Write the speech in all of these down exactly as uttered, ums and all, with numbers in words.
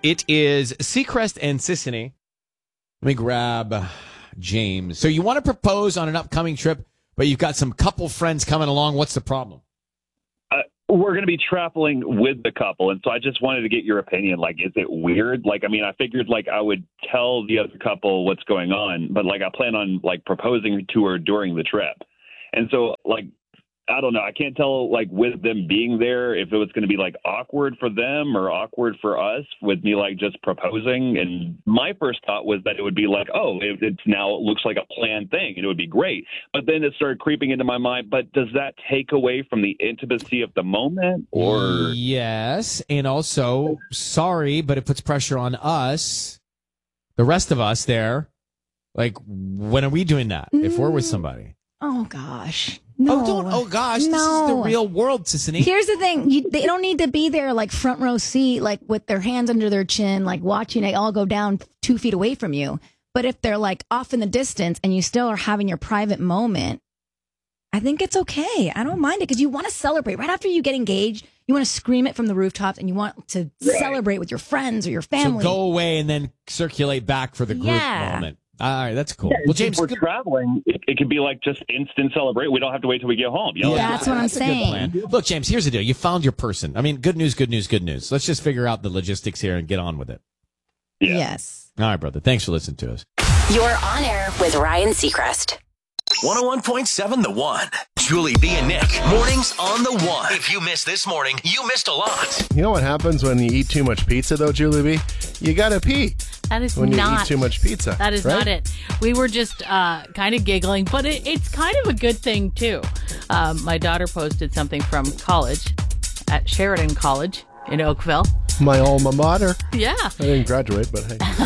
It is Seacrest and Sissany. Let me grab James. So you want to propose on an upcoming trip, but you've got some couple friends coming along. What's the problem? Uh, we're going to be traveling with the couple, and so I just wanted to get your opinion. Like, is it weird? Like, I mean, I figured, like, I would tell the other couple what's going on, but, like, I plan on, like, proposing to her during the trip. And so, like, I don't know. I can't tell, like, with them being there, if it was going to be, like, awkward for them or awkward for us with me, like, just proposing. And my first thought was that it would be like, oh, it, it's now it looks like a planned thing and it would be great. But then it started creeping into my mind. But does that take away from the intimacy of the moment? Or yes. And also, sorry, but it puts pressure on us, the rest of us there. Like, when are we doing that if we're with somebody? Oh, gosh. No. Oh, don't, oh gosh, no. This is the real world, Sissany. Here's the thing. You, they don't need to be there like front row seat, like with their hands under their chin, like watching it all go down two feet away from you. But if they're like off in the distance and you still are having your private moment, I think it's okay. I don't mind it because you want to celebrate. Right after you get engaged, you want to scream it from the rooftops and you want to right. celebrate with your friends or your family. So go away and then circulate back for the group yeah. moment. All right, that's cool. Yeah, well, James, if we're good... traveling, it, it could be like just instant celebrate. We don't have to wait till we get home. You know? Yeah, that's what I'm that's saying. Look, James, here's the deal. You found your person. I mean, good news, good news, good news. Let's just figure out the logistics here and get on with it. Yeah. Yes. All right, brother. Thanks for listening to us. You're on air with Ryan Seacrest. one oh one point seven The One. Julie B and Nick. Mornings on The One. If you missed this morning, you missed a lot. You know what happens when you eat too much pizza, though, Julie B? You gotta pee. That is when not. you eat too much pizza. That is right? not it. We were just uh, kind of giggling, but it, it's kind of a good thing, too. Um, my daughter posted something from college at Sheridan College in Oakville. My alma mater. Yeah. I didn't graduate, but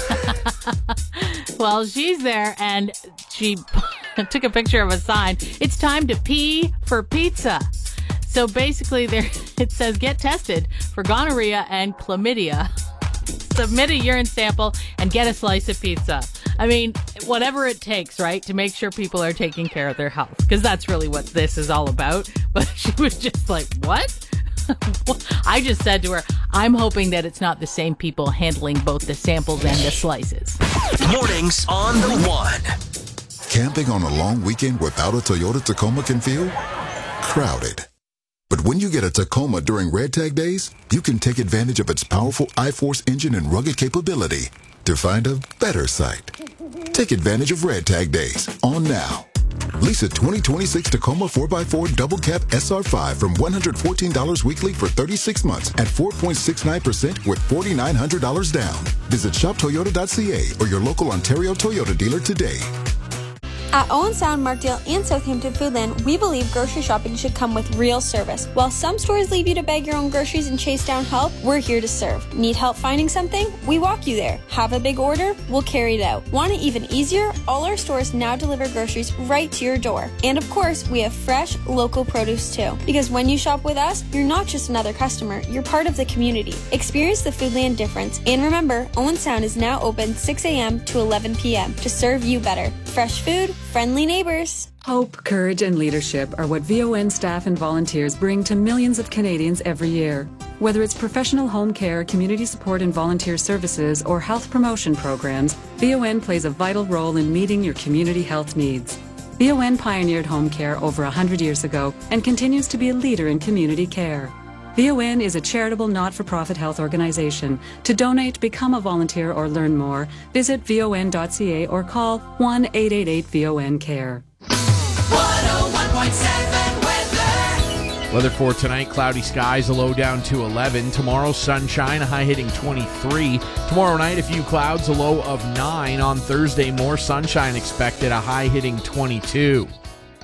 hey. Well, she's there, and she took a picture of a sign. It's time to pee for pizza. So basically, there it says, get tested for gonorrhea and chlamydia. Submit a urine sample and get a slice of pizza. I mean, whatever it takes, right, to make sure people are taking care of their health. Because that's really what this is all about. But she was just like, what? I just said to her, I'm hoping that it's not the same people handling both the samples and the slices. Mornings on The One. Camping on a long weekend without a Toyota Tacoma can feel crowded. But when you get a Tacoma during Red Tag Days, you can take advantage of its powerful I-Force engine and rugged capability to find a better site. Take advantage of Red Tag Days on now. Lease a twenty twenty-six Tacoma four by four Double Cab S R five from one hundred fourteen dollars weekly for thirty-six months at four point six nine percent with four thousand nine hundred dollars down. Visit shop toyota dot c a or your local Ontario Toyota dealer today. At Owen Sound, Markdale, and Southampton Foodland, we believe grocery shopping should come with real service. While some stores leave you to bag your own groceries and chase down help, we're here to serve. Need help finding something? We walk you there. Have a big order? We'll carry it out. Want it even easier? All our stores now deliver groceries right to your door. And of course, we have fresh, local produce too. Because when you shop with us, you're not just another customer, you're part of the community. Experience the Foodland difference. And remember, Owen Sound is now open six a.m. to eleven p.m. to serve you better. Fresh food, friendly neighbors. Hope, courage, and leadership are what V O N staff and volunteers bring to millions of Canadians every year. Whether it's professional home care, community support and volunteer services, or health promotion programs, V O N plays a vital role in meeting your community health needs. V O N pioneered home care over one hundred years ago and continues to be a leader in community care. V O N is a charitable not-for-profit health organization. To donate, become a volunteer, or learn more, visit V O N dot c a or call one eight eight eight V O N care. one oh one point seven weather. Weather for tonight, cloudy skies, a low down to eleven. Tomorrow, sunshine, a high hitting twenty-three. Tomorrow night, a few clouds, a low of nine. On Thursday, more sunshine expected, a high hitting twenty-two.